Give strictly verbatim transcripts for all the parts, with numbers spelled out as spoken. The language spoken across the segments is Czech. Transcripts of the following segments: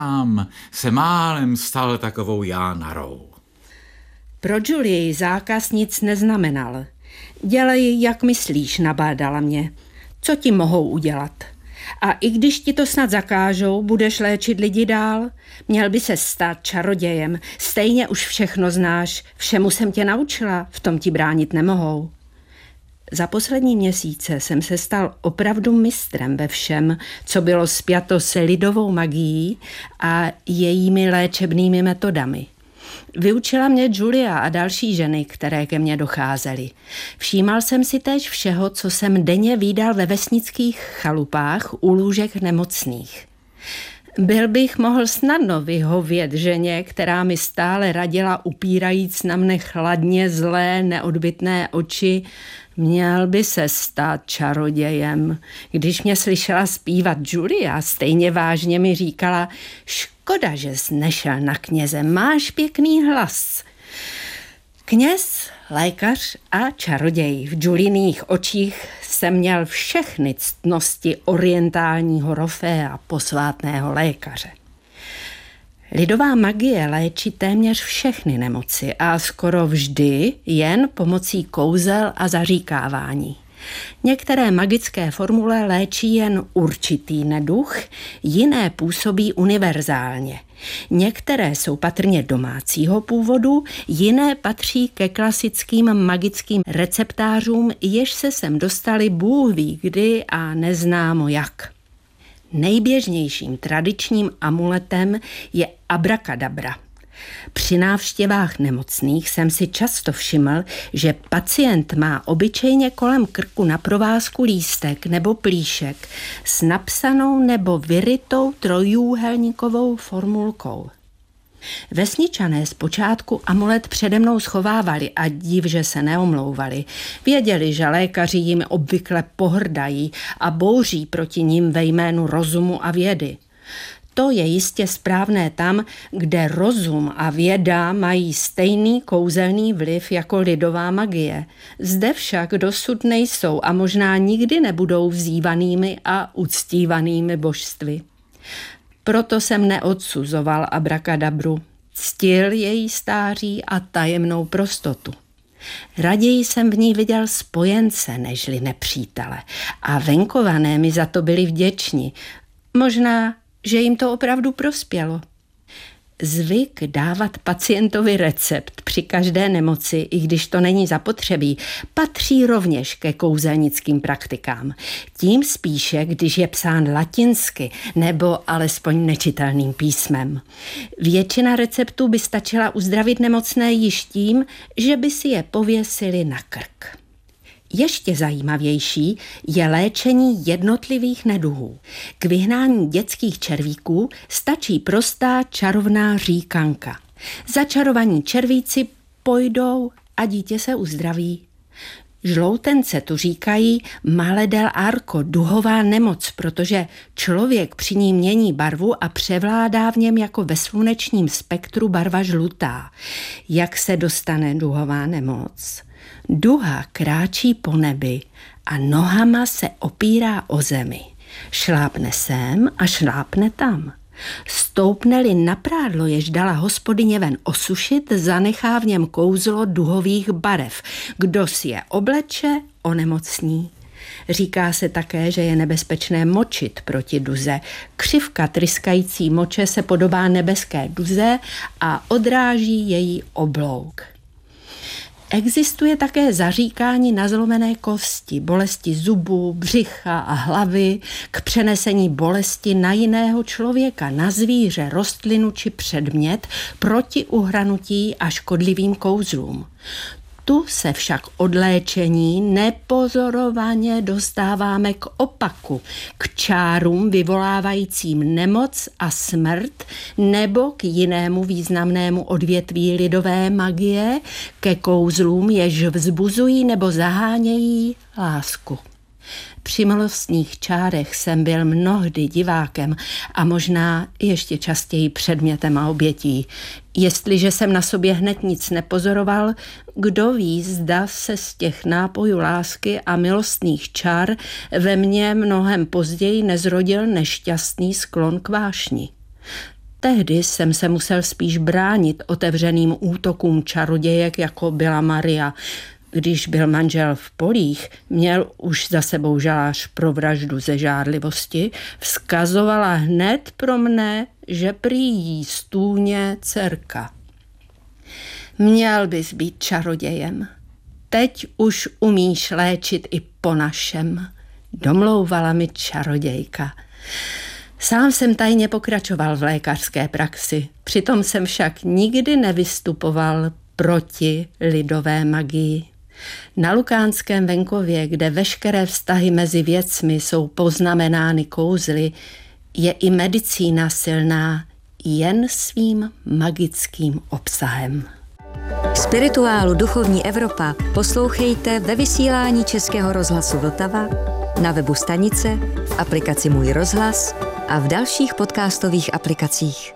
Tam se málem stal takovou Jánarou. Pro Julii zákaz nic neznamenal. Dělej, jak myslíš, nabádala mě. Co ti mohou udělat? A i když ti to snad zakážou, budeš léčit lidi dál? Měl by se stát čarodějem. Stejně už všechno znáš. Všemu jsem tě naučila, v tom ti bránit nemohou. Za poslední měsíce jsem se stal opravdu mistrem ve všem, co bylo spjato s lidovou magií a jejími léčebnými metodami. Vyučila mě Julia a další ženy, které ke mně docházely. Všímal jsem si též všeho, co jsem denně vídal ve vesnických chalupách u lůžek nemocných. Byl bych mohl snadno vyhovět ženě, která mi stále radila, upírajíc na mne chladně zlé, neodbytné oči. Měl by se stát čarodějem. Když mě slyšela zpívat Julia, stejně vážně mi říkala: škoda, že jsi nešel na kněze, máš pěkný hlas. Kněz, lékař a čaroděj. V Juliných očích jsem měl všechny ctnosti orientálního roféa, posvátného lékaře. Lidová magie léčí téměř všechny nemoci a skoro vždy jen pomocí kouzel a zaříkávání. Některé magické formule léčí jen určitý neduch, jiné působí univerzálně. Některé jsou patrně domácího původu, jiné patří ke klasickým magickým receptářům, jež se sem dostali Bůh ví kdy a neznámo jak. Nejběžnějším tradičním amuletem je abrakadabra. Při návštěvách nemocných jsem si často všiml, že pacient má obyčejně kolem krku na provázku lístek nebo plíšek s napsanou nebo vyrytou trojúhelníkovou formulkou. Vesničané zpočátku amulet přede mnou schovávali a div, že se neomlouvali. Věděli, že lékaři jim obvykle pohrdají a bouří proti nim ve jménu rozumu a vědy. To je jistě správné tam, kde rozum a věda mají stejný kouzelný vliv jako lidová magie. Zde však dosud nejsou a možná nikdy nebudou vzývanými a uctívanými božstvy. Proto jsem neodsuzoval abrakadabru, ctil její stáří a tajemnou prostotu. Raději jsem v ní viděl spojence nežli nepřítele a venkované mi za to byli vděční. Možná, že jim to opravdu prospělo. Zvyk dávat pacientovi recept při každé nemoci, i když to není zapotřebí, patří rovněž ke kouzelnickým praktikám. Tím spíše, když je psán latinsky nebo alespoň nečitelným písmem. Většina receptů by stačila uzdravit nemocné již tím, že by si je pověsili na krk. Ještě zajímavější je léčení jednotlivých neduhů. K vyhnání dětských červíků stačí prostá čarovná říkanka. Začarovaní červíci pojdou a dítě se uzdraví. Žloutence tu říkají male del arco, duhová nemoc, protože člověk při ní mění barvu a převládá v něm jako ve slunečním spektru barva žlutá. Jak se dostane duhová nemoc? Duha kráčí po nebi a nohama se opírá o zemi. Šlápne sem a šlápne tam. Stoupne-li na prádlo, jež dala hospodyně ven osušit, zanechá v něm kouzlo duhových barev. Kdo si je obleče, onemocní. Říká se také, že je nebezpečné močit proti duze. Křivka tryskající moče se podobá nebeské duze a odráží její oblouk. Existuje také zaříkání na zlomené kosti, bolesti zubů, břicha a hlavy, k přenesení bolesti na jiného člověka, na zvíře, rostlinu či předmět proti uhranutí a škodlivým kouzlům. Tu se však od léčení nepozorovaně dostáváme k opaku, k čárům vyvolávajícím nemoc a smrt nebo k jinému významnému odvětví lidové magie, ke kouzlům, jež vzbuzují nebo zahánějí lásku. Při milostných čárech jsem byl mnohdy divákem a možná ještě častěji předmětem a obětí. Jestliže jsem na sobě hned nic nepozoroval, kdo ví, zda se z těch nápojů lásky a milostných čár ve mně mnohem později nezrodil nešťastný sklon k vášni. Tehdy jsem se musel spíš bránit otevřeným útokům čarodějek, jako byla Maria. Když byl manžel v polích, měl už za sebou žalář pro vraždu ze žárlivosti, vzkazovala hned pro mne, že prý jí stůně dcerka. Měl bys být čarodějem. Teď už umíš léčit i po našem, domlouvala mi čarodějka. Sám jsem tajně pokračoval v lékařské praxi, přitom jsem však nikdy nevystupoval proti lidové magii. Na lukánském venkově, kde veškeré vztahy mezi věcmi jsou poznamenány kouzly, je i medicína silná jen svým magickým obsahem. Spirituálu Duchovní Evropa poslouchejte ve vysílání Českého rozhlasu Vltava, na webu stanice, v aplikaci Můj rozhlas a v dalších podcastových aplikacích.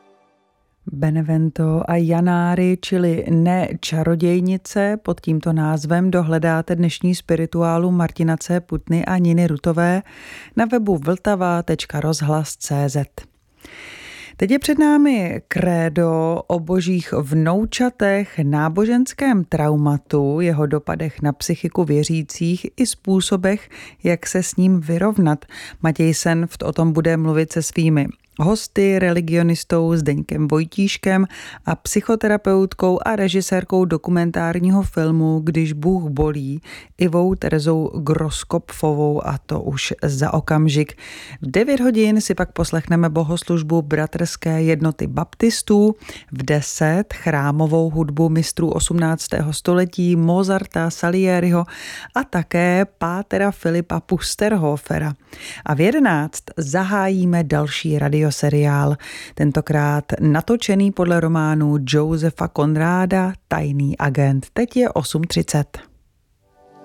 Benevento a Janáry, čili ne čarodějnice, pod tímto názvem dohledáte dnešní spirituálu Martina C. Putny a Niny Rutové na webu vltava tečka rozhlas tečka cé zet. Teď je před námi krédo o božích vnoučatech, náboženském traumatu, jeho dopadech na psychiku věřících i způsobech, jak se s ním vyrovnat. Matěj Senft o tom bude mluvit se svými hosty, religionistou Zdeňkem Vojtíškem a psychoterapeutkou a režisérkou dokumentárního filmu Když Bůh bolí, Ivou Terezou Groskopfovou, a to už za okamžik. V devět hodin si pak poslechneme bohoslužbu Bratrské jednoty baptistů, v deset chrámovou hudbu mistrů osmnáctého století Mozarta, Salieriho a také pátera Filipa Pusterhofera. A v jedenáct zahájíme další radioseriál, tentokrát natočený podle románu Josefa Konráda Tajný agent. Teď je osm třicet.